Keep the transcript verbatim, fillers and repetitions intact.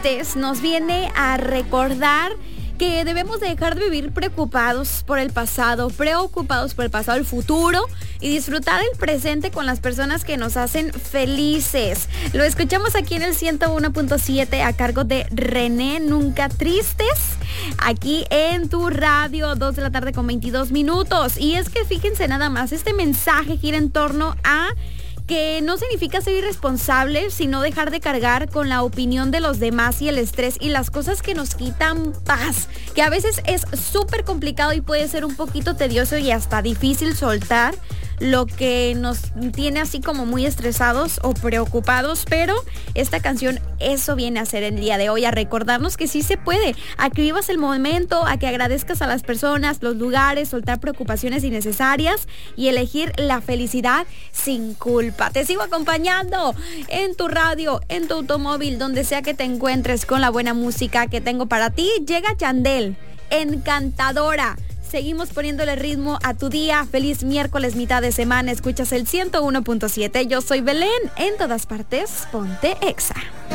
Tristes nos viene a recordar que debemos de dejar de vivir preocupados por el pasado, preocupados por el pasado, el futuro, y disfrutar el presente con las personas que nos hacen felices. Lo escuchamos aquí en el ciento uno punto siete a cargo de René, Nunca Tristes, aquí en tu radio, dos de la tarde con veintidós minutos. Y es que fíjense nada más, este mensaje gira en torno a que no significa ser irresponsable, sino dejar de cargar con la opinión de los demás y el estrés y las cosas que nos quitan paz, que a veces es súper complicado y puede ser un poquito tedioso y hasta difícil soltar lo que nos tiene así como muy estresados o preocupados, pero esta canción eso viene a hacer el día de hoy, a recordarnos que sí se puede, a que vivas el momento, a que agradezcas a las personas, los lugares, soltar preocupaciones innecesarias y elegir la felicidad sin culpa. Te sigo acompañando en tu radio, en tu automóvil, donde sea que te encuentres, con la buena música que tengo para ti. Llega Yandel, Encantadora. Seguimos poniéndole ritmo a tu día. Feliz miércoles, mitad de semana. Escuchas el ciento uno punto siete. Yo soy Belén. En todas partes, ponte Exa.